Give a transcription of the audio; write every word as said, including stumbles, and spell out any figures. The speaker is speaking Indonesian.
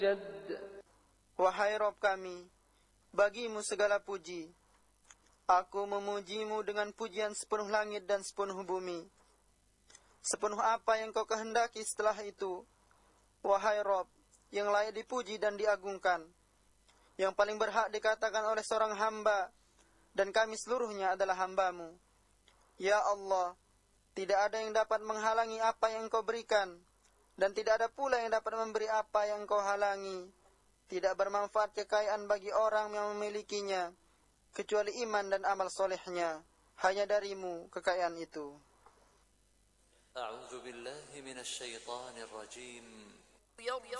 Wahai Rabb kami, bagimu segala puji. Aku memujimu dengan pujian sepenuh langit dan sepenuh bumi. Sepenuh apa yang kau kehendaki setelah itu, wahai Rabb, yang layak dipuji dan diagungkan, yang paling berhak dikatakan oleh seorang hamba, dan kami seluruhnya adalah hambamu. Ya Allah, tidak ada yang dapat menghalangi apa yang kau berikan, dan tidak ada pula yang dapat memberi apa yang kau halangi. Tidak bermanfaat kekayaan bagi orang yang memilikinya, kecuali iman dan amal solehnya. Hanya darimu kekayaan itu. A'udzu billahi minasy syaithanir rajim.